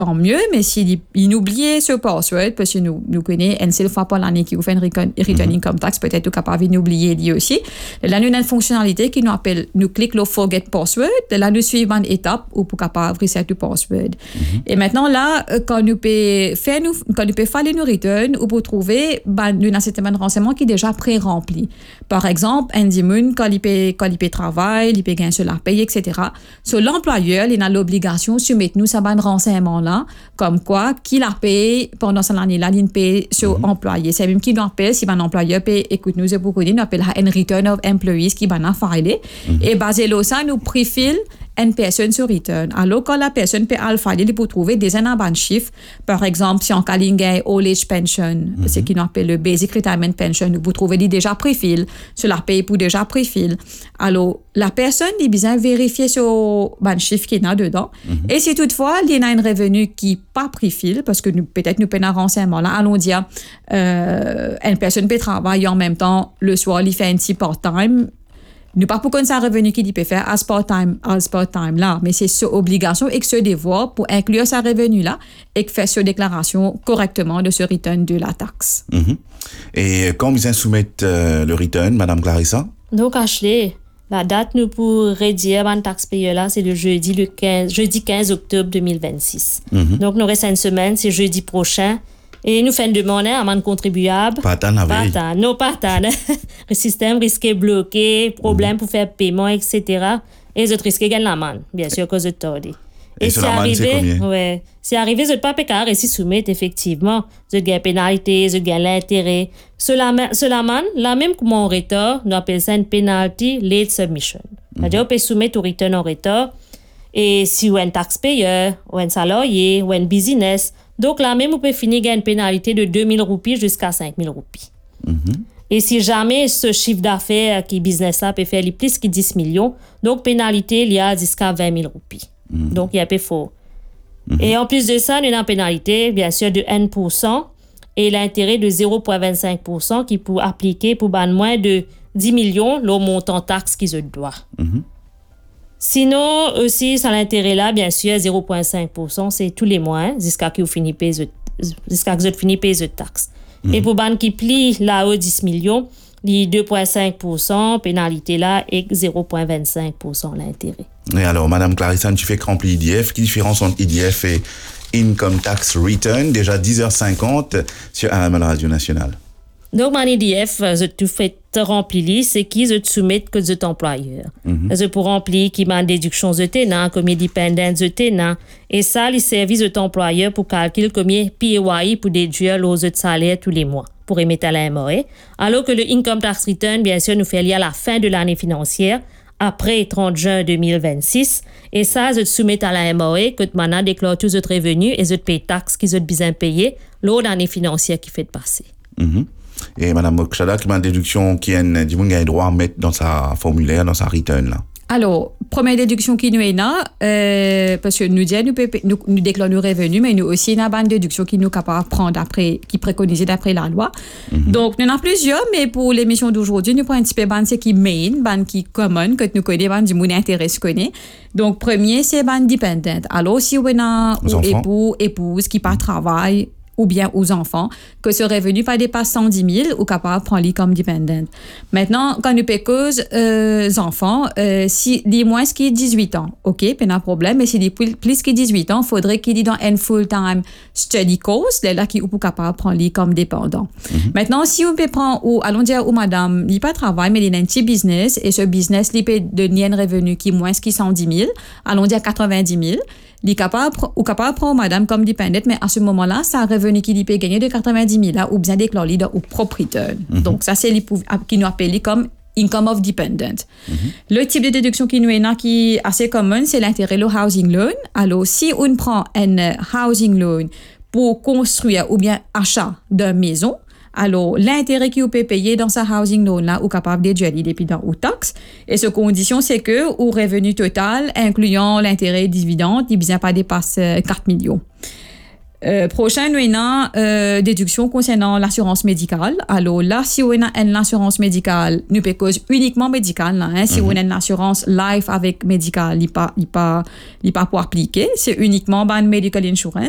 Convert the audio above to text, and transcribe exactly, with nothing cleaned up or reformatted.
tant mieux, mais s'il il oublie ce password, parce que nous, nous connaissons une seule fois par l'année qui vous fait une return mm-hmm. income tax, peut-être tout capable d'oublier lui aussi. Là, nous avons une fonctionnalité qui nous appelle, nous cliquons le forget password, là, nous suivons une étape où pour capable reset le password. Mm-hmm. Et maintenant, là, quand nous pouvons faire, nous, quand nous pouvons faire nos returns, ou pour trouver, ben, nous avons un système de renseignement qui est déjà pré-rempli. Par exemple, Andy Moon, quand il peut, quand il peut travailler, il peut gagner sur la paye, et cetera. Sur l'employeur, il a l'obligation de soumettre nous ce renseignement-là, comme quoi, qui la paye pendant cette année-là, il paye sur mm-hmm. employé. C'est même qui nous appelle, si un employeur paye, écoute, nous, c'est pour qu'on nous appelle un return of employees qui va nous filer. Mm-hmm. Et basé là, ça, nous préfile une personne sur return. Alors, quand la personne peut le filer, il peut trouver des énormes chiffres. Par exemple, si on a une old age pension, mm-hmm. ce qu'on appelle le basic retirement pension, vous pouvez trouver déjà préfil, sur la paye pour déjà préfil. Alors, la personne, il besoin vérifier sur le chiffre qu'il y a dedans. Mm-hmm. Et si toutefois, il y a un revenu qui n'est pas préfil, parce que nous, peut-être nous payons un renseignement là, allons dire, euh, une personne peut travailler en même temps, le soir, il fait un petit part-time. Nous pas pour qu'on ait un revenu qu'il peut faire à ce part-time, à ce part-time là, mais c'est sur obligation et que ce devoir pour inclure ce revenu là et que faire cette déclaration correctement de ce return de la taxe. Mm-hmm. Et quand vous soumettez euh, le return, Madame Clarissa? Donc, Ashley, la date nous pour rédiger un taxe payeur là, c'est le jeudi, le quinze, jeudi quinze octobre deux mille vingt-six. Mm-hmm. Donc, nous restons une semaine, c'est jeudi prochain. Et nous faisons demander à un contribuable. Pas tant, Pas tant. Non, pas tant. Le système risqué bloqué, problème mm-hmm. pour faire paiement, et cetera. Et les autres risquent de gagner l'amende, bien sûr, à cause de tordé. Et, et si arrivé, ouais. Si arrivé, vous n'êtes pas pécard et si soumettre, effectivement, vous avez pénalité, vous avez l'intérêt. Cela, l'amende, la même que mon retard, nous appelons ça une penalty late submission. Mm-hmm. C'est-à-dire, on peut soumettre au return en retard. Et si vous êtes un taxe payeur, ou un salarié, ou un business, donc là même, on peut finir avec une pénalité de deux mille roupies jusqu'à cinq mille roupies. Mm-hmm. Et si jamais ce chiffre d'affaires qui business-là peut faire plus que dix millions, donc pénalité, il y a jusqu'à vingt mille roupies. Mm-hmm. Donc, il y a un peu fort. Mm-hmm. Et en plus de ça, nous avons une pénalité, bien sûr, de un pour cent et l'intérêt de zéro virgule vingt-cinq pour cent qui peut appliquer pour moins de dix millions le montant taxe qu'ils doivent. Mm-hmm. Sinon, aussi, sans l'intérêt là, bien sûr, zéro virgule cinq pour cent, c'est tous les mois, hein, jusqu'à ce que vous finissez payer jusqu'à que vous finissez payer de taxes. Mm-hmm. Et pour ban qui plie là-haut dix millions, les deux virgule cinq pour cent pénalité là et zéro virgule vingt-cinq pour cent l'intérêt. Et alors, Madame Clarissa, tu fais que remplir I D F. Quelle différence entre I D F et Income Tax Return? Déjà dix heures cinquante sur A M L Radio Nationale. Donc, mon I D F, je te fais remplir, c'est qui je te soumets que je t'employeur. Mm-hmm. Je pour remplir qui m'a déduction de tenant, comme dépendant de tenant. Et ça, les services de t'employeur pour calculer combien P A Y pour déduire les autres salaires tous les mois pour émettre à la M A E. Alors que le Income Tax Return, bien sûr, nous fait lier à la fin de l'année financière, après trente juin deux mille vingt-six. Et ça, je te soumets à la M A E que tu m'en déclare tous les autres revenus et je te paye taxes qu'ils ont besoin payer lors de l'année financière qui fait passer. Mm-hmm. Et Mme Mokshada, qui m'a une déduction qui a le droit à mettre dans sa formulaire, dans sa return là. Alors, première déduction qui nous est là, euh, parce que nous disons, nous, nous, nous déclarons nos revenus, mais nous aussi, nous avons une déduction qui nous est capable de prendre d'après, qui est préconisée d'après la loi. Mm-hmm. Donc, nous en avons plusieurs, mais pour l'émission d'aujourd'hui, nous prenons un petit peu ban, c'est qui main, ban qui common, que nous connaissons, ban du monde intérêt se connaît. Donc, premier, c'est ban dependent. Alors, si vous avez époux, épouse qui pas travail, ou bien aux enfants, que ce revenu pas dépasse cent dix mille ou capable de prendre comme dependent. Maintenant, quand nous payons euh, enfants, euh, si les moins qui dix-huit ans, ok, pas de problème, mais si les plus, plus que dix-huit ans, il faudrait qu'il y ait dans un full-time study course, là, qui est capable de prendre comme dépendant. Mm-hmm. Maintenant, si on peut prendre, ou allons dire, ou madame, il pas travail, mais il a un petit business, et ce business, il peut donner un revenu qui est moins que cent dix mille, allons dire quatre-vingt-dix mille, il est capable ou capable de prendre madame comme dépendante, mais à ce moment-là, c'est un revenu qu'il peut gagner de quatre-vingt-dix mille là, ou bien déclaré au propriétaire. Mm-hmm. Donc, ça, c'est qui nous appelle comme income of dependent. Mm-hmm. Le type de déduction qui nous est là, qui est assez commun, c'est l'intérêt, le housing loan. Alors, si on prend un housing loan pour construire ou bien achat d'une maison, alors, l'intérêt que vous pouvez payer dans sa housing loan là, ou capable de déduire depuis dans aux taxes. Et ce condition, c'est que, au revenu total, incluant l'intérêt et dividende, il ne vient pas dépasser quatre millions. Euh, prochain, nous avons euh, déduction concernant l'assurance médicale. Alors là, si on a une assurance médicale, nous payons uniquement médicale. Là, hein. Si mm-hmm. on a une assurance life avec médicale, il n'est pas, il pas, il pas pour appliquer. C'est uniquement ban medical insurance.